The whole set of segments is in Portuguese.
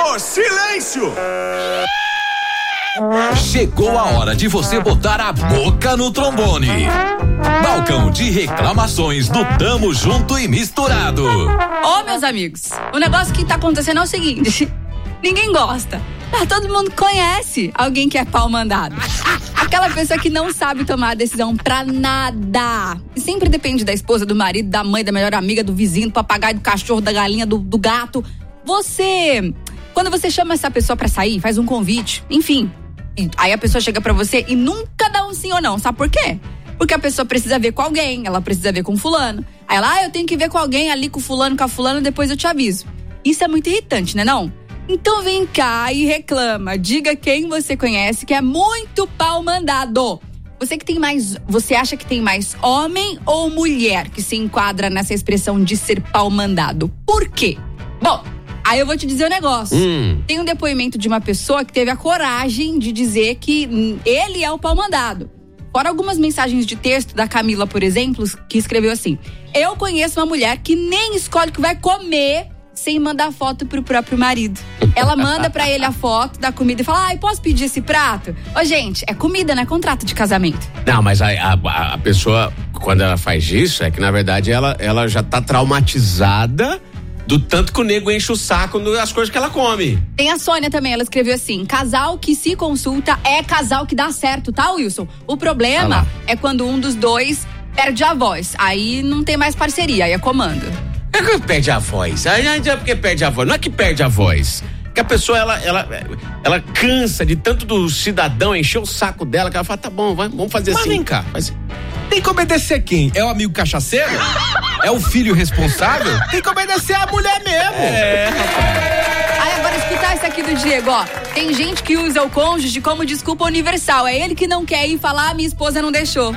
Silêncio! Chegou a hora de você botar a boca no trombone. Balcão de reclamações do Tamo Junto e Misturado. Ô, meus amigos, o negócio que tá acontecendo é o seguinte: ninguém gosta. Todo mundo conhece alguém que é pau mandado. Aquela pessoa que não sabe tomar a decisão pra nada. E sempre depende da esposa, do marido, da mãe, da melhor amiga, do vizinho, do papagaio, do cachorro, da galinha, do gato. Quando você chama essa pessoa pra sair, faz um convite, enfim. Aí a pessoa chega pra você e nunca dá um sim ou não. Sabe por quê? Porque a pessoa precisa ver com alguém, ela precisa ver com fulano. Aí ela, eu tenho que ver com alguém ali, com fulano, com a fulana, depois eu te aviso. Isso é muito irritante, né não? Então vem cá e reclama. Diga quem você conhece que é muito pau mandado. Você acha que tem mais homem ou mulher que se enquadra nessa expressão de ser pau mandado? Por quê? Bom, aí eu vou te dizer um negócio. Tem um depoimento de uma pessoa que teve a coragem de dizer que ele é o pau mandado. Fora algumas mensagens de texto da Camila, por exemplo, que escreveu assim: eu conheço uma mulher que nem escolhe o que vai comer sem mandar foto pro próprio marido. Ela manda pra ele a foto da comida e fala, posso pedir esse prato? Ô, gente, é comida, não é contrato de casamento. Não, mas a pessoa, quando ela faz isso, é que na verdade ela já tá traumatizada do tanto que o nego enche o saco das coisas que ela come. Tem a Sônia também, ela escreveu assim: casal que se consulta é casal que dá certo, tá, Wilson? O problema é quando um dos dois perde a voz. Aí não tem mais parceria, aí é comando. É que perde a voz. Aí é porque perde a voz. Não é que perde a voz. Que a pessoa, ela cansa de tanto do cidadão encher o saco dela, que ela fala, tá bom, vamos fazer assim. Mas vem cá. Tem que obedecer quem? É o amigo cachaceiro? É o filho responsável? Tem que obedecer a mulher mesmo. Aí agora escutar isso aqui do Diego, ó. Tem gente que usa o cônjuge como desculpa universal. É ele que não quer ir falar, minha esposa não deixou.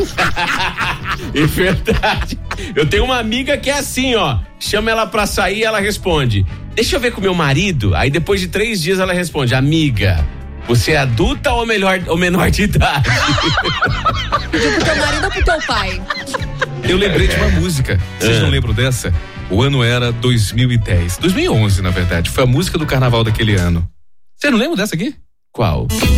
É verdade. Eu tenho uma amiga que é assim, ó. Chama ela pra sair, ela responde, deixa eu ver com meu marido. Aí depois de 3 dias ela responde, amiga, você é adulta ou menor de idade? Pediu pro teu marido ou pro teu pai? Eu lembrei de uma música. Vocês não lembram dessa? O ano era 2010. 2011, na verdade. Foi a música do carnaval daquele ano. Você não lembra dessa aqui? Qual?